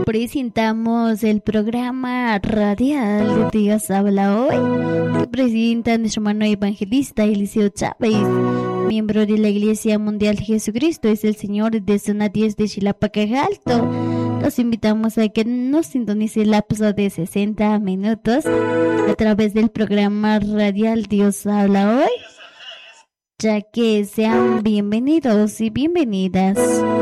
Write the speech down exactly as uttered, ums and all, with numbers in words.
Presentamos el programa radial de Dios habla hoy, que presenta nuestro hermano evangelista Eliseo Chávez, miembro de la Iglesia Mundial de Jesucristo, es el Señor de Zona diez de Chilapacajalto. Los invitamos a que nos sintonice el lapso de sesenta minutos a través del programa radial Dios habla hoy, ya que sean bienvenidos y bienvenidas.